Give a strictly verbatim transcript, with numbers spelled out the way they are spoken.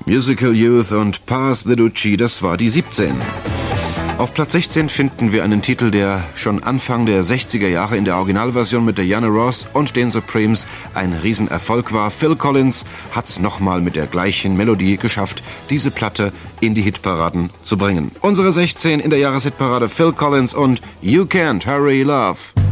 Musical Youth und Pass the Duchy, das war die siebzehn. Auf Platz sechzehn finden wir einen Titel, der schon Anfang der sechziger Jahre in der Originalversion mit Diana Ross und den Supremes ein Riesenerfolg war. Phil Collins hat's nochmal mit der gleichen Melodie geschafft, diese Platte in die Hitparaden zu bringen. Unsere sechzehn in der Jahreshitparade: Phil Collins und You Can't Hurry Love.